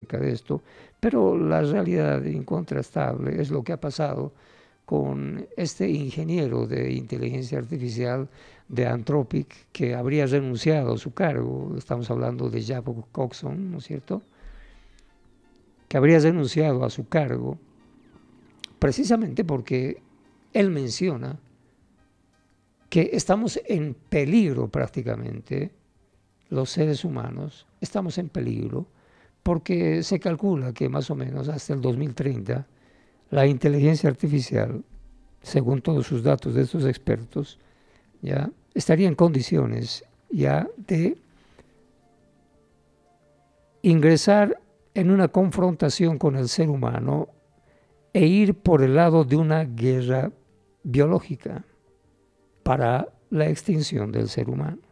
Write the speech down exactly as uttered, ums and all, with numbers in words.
acerca de esto, pero la realidad incontrastable es lo que ha pasado con este ingeniero de inteligencia artificial de Anthropic que habría renunciado a su cargo. Estamos hablando de Jacob Coxon, ¿no es cierto?, que habría renunciado a su cargo precisamente porque él menciona que estamos en peligro prácticamente, los seres humanos estamos en peligro, porque se calcula que más o menos hasta el dos mil treinta la inteligencia artificial, según todos sus datos de estos expertos, ya estaría en condiciones ya de ingresar en una confrontación con el ser humano e ir por el lado de una guerra biológica para la extinción del ser humano.